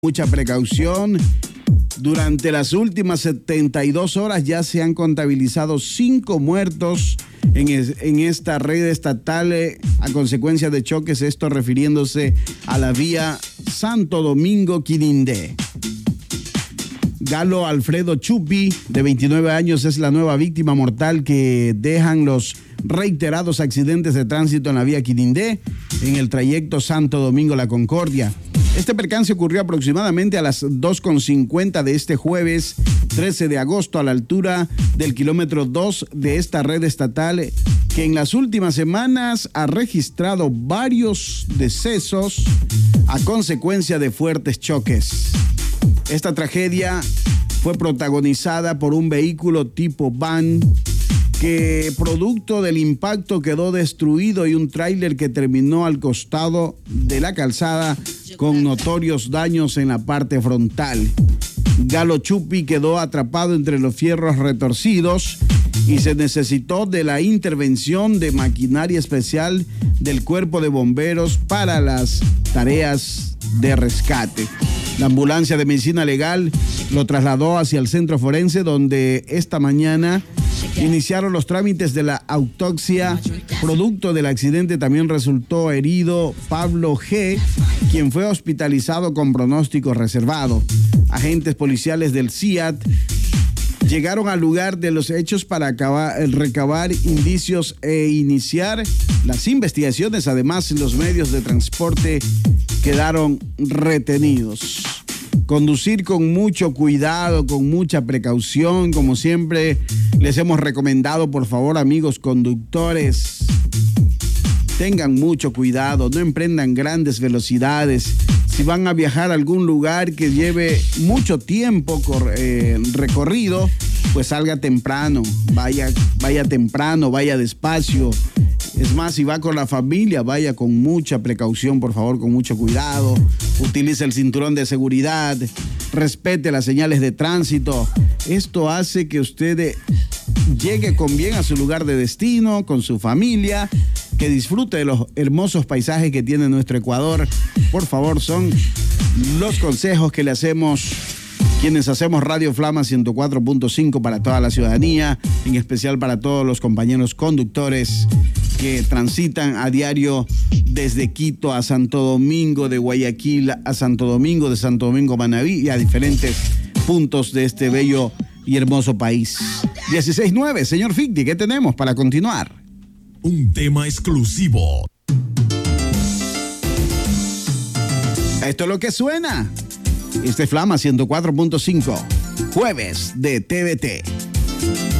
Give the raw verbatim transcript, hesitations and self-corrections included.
Mucha precaución. Durante las últimas setenta y dos horas ya se han contabilizado cinco muertos en, es, en esta red estatal eh, a consecuencia de choques, esto refiriéndose a la vía Santo Domingo-Quirindé. Galo Alfredo Chupi, de veintinueve años, es la nueva víctima mortal que dejan los reiterados accidentes de tránsito en la vía Quirindé en el trayecto Santo Domingo-La Concordia. Este percance ocurrió aproximadamente a las dos con cincuenta de este jueves trece de agosto a la altura del kilómetro dos de esta red estatal que en las últimas semanas ha registrado varios decesos a consecuencia de fuertes choques. Esta tragedia fue protagonizada por un vehículo tipo van que producto del impacto quedó destruido y un tráiler que terminó al costado de la calzada con notorios daños en la parte frontal. Galo Chupi quedó atrapado entre los fierros retorcidos y se necesitó de la intervención de maquinaria especial del Cuerpo de Bomberos para las tareas de rescate. La ambulancia de medicina legal lo trasladó hacia el centro forense, donde esta mañana iniciaron los trámites de la autopsia. Producto del accidente también resultó herido Pablo G., quien fue hospitalizado con pronóstico reservado. Agentes policiales del C I A T llegaron al lugar de los hechos para acabar, recabar indicios e iniciar las investigaciones. Además, los medios de transporte quedaron retenidos. Conducir con mucho cuidado, con mucha precaución, como siempre les hemos recomendado. Por favor, amigos conductores, tengan mucho cuidado, no emprendan grandes velocidades. Si van a viajar a algún lugar que lleve mucho tiempo eh, recorrido, pues salga temprano, vaya, vaya temprano, vaya despacio. Es más, si va con la familia, vaya con mucha precaución, por favor, con mucho cuidado. Utilice el cinturón de seguridad, respete las señales de tránsito. Esto hace que usted llegue con bien a su lugar de destino, con su familia, que disfrute de los hermosos paisajes que tiene nuestro Ecuador. Por favor, son los consejos que le hacemos quienes hacemos Radio Flama ciento cuatro punto cinco para toda la ciudadanía, en especial para todos los compañeros conductores que transitan a diario desde Quito a Santo Domingo, de Guayaquil a Santo Domingo, de Santo Domingo a Manabí y a diferentes puntos de este bello y hermoso país. dieciséis nueve, señor Ficti, ¿qué tenemos para continuar? Un tema exclusivo. Esto es lo que suena. Este es Flama ciento cuatro punto cinco, jueves de T V T.